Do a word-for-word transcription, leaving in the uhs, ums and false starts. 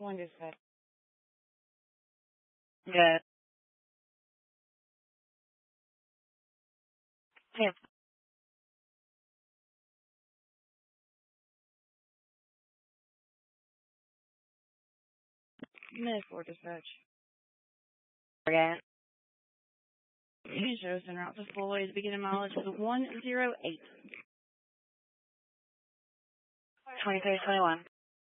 One dispatch. Good. Yep. Minute four dispatch. Again. Shows en route to Floyd. Beginning mileage is one zero eight. twenty-three twenty-one.